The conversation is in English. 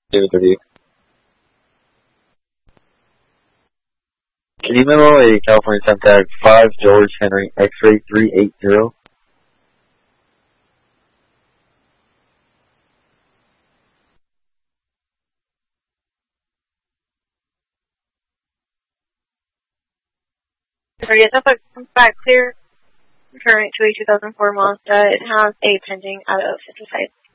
David 38. Can you memo a California temp tag 5 George Henry X-ray 380? Yes, if it comes back clear, returning to a 2004 Mazda, it has a pending out of 55.